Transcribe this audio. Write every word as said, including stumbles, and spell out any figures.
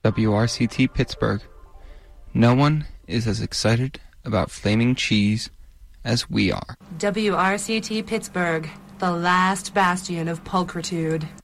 W R C T Pittsburgh. No one is as excited about flaming cheese as we are. W R C T Pittsburgh, the last bastion of pulchritude.